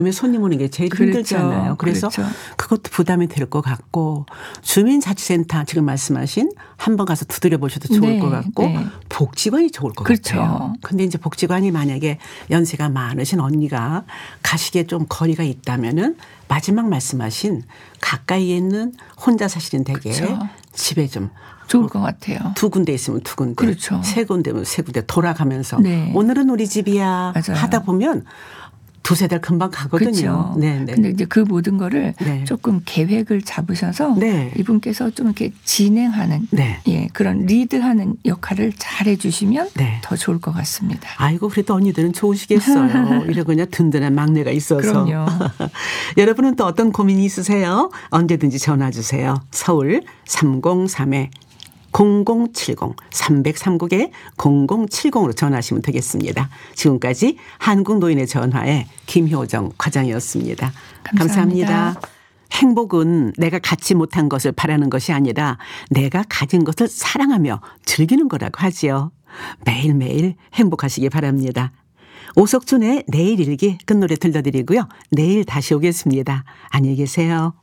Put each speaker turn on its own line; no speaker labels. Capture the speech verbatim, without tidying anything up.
손님 오는 게 제일
그렇죠.
힘들잖아요. 그래서
그렇죠.
그것도 부담이 될 것 같고 주민자치센터 지금 말씀하신 한번 가서 두드려 보셔도 좋을
네,
것 같고
네.
복지관이 좋을 것
그렇죠.
같아요. 근데 이제 복지관이 만약에 연세가 많으신 언니가 가시기에 좀 거리가 있다면은 마지막 말씀하신 가까이에 있는 혼자 사시는 댁에
그렇죠.
집에 좀
좋을 것 같아요.
두 군데 있으면 두 군데,
그렇죠.
세 군데면 세 군데 돌아가면서
네.
오늘은 우리 집이야
맞아요.
하다 보면 두세 달 금방 가거든요.
그렇죠.
네, 네.
근데 이제 그 모든 거를
네.
조금 계획을 잡으셔서
네.
이분께서 좀 이렇게 진행하는
네.
예, 그런 리드하는 역할을 잘 해주시면
네.
더 좋을 것 같습니다.
아이고 그래도 언니들은 좋으시겠어요. 이러고 그냥 든든한 막내가 있어서.
그럼요.
여러분은 또 어떤 고민이 있으세요? 언제든지 전화 주세요. 서울 삼공삼에 공공칠공 삼삼구에 공공칠공으로 전화하시면 되겠습니다. 지금까지 한국노인의 전화에 김효정 과장이었습니다. 감사합니다.
감사합니다.
행복은 내가 갖지 못한 것을 바라는 것이 아니라 내가 가진 것을 사랑하며 즐기는 거라고 하지요. 매일매일 행복하시기 바랍니다. 오석준의 내일 일기 끝노래 들려드리고요. 내일 다시 오겠습니다. 안녕히 계세요.